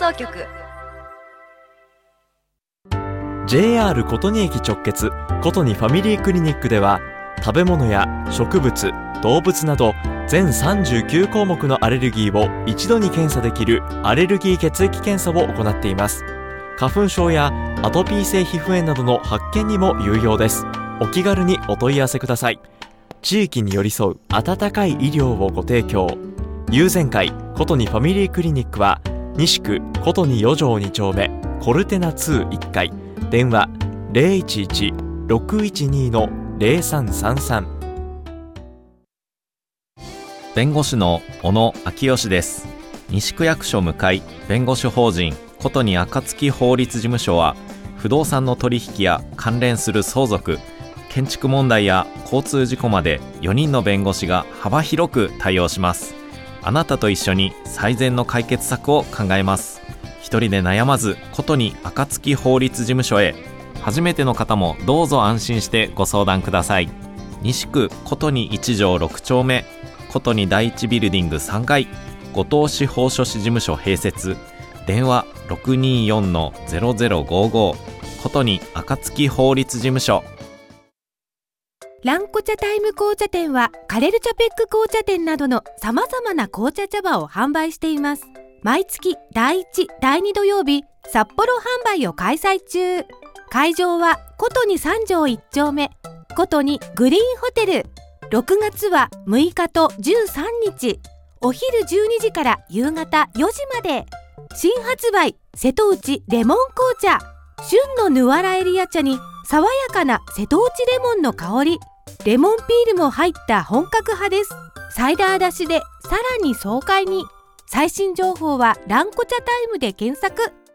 送局。 JR 琴仁駅直結琴仁ファミリークリニックでは、食べ物や植物、動物など全39項目のアレルギーを一度に検査できるアレルギー血液検査を行っています。花粉症やアトピー性皮膚炎などの発見にも有用です。お気軽にお問い合わせください。地域に寄り添う温かい医療をご提供。友善会琴仁ファミリークリニックは西区琴仁4条2丁目コルテナ21階、電話 011-612-0333。 弁護士の小野昭義です。西区役所向かい弁護士法人琴仁暁法律事務所は、不動産の取引や関連する相続、建築問題や交通事故まで4人の弁護士が幅広く対応します。あなたと一緒に最善の解決策を考えます。一人で悩まず琴仁暁法律事務所へ。初めての方もどうぞ安心してご相談ください。西区琴仁1条6丁目琴仁第一ビルディング3階、後藤司法書士事務所併設、電話 624-0055 琴仁暁法律事務所。 ランコ茶タイム紅茶店はカレルチャペック紅茶店などの様々な紅茶茶葉を販売しています。毎月第1、第2土曜日、札幌販売を開催中。会場は琴仁3条1丁目琴仁グリーンホテル。6月は6日と13日、お昼12時から夕方4時まで。新発売瀬戸内レモン紅茶。旬のヌアラエリア茶に爽やかな瀬戸内レモンの香り、レモンピールも入った本格派です。サイダー出しでさらに爽快に。最新情報はランコ茶タイムで検索。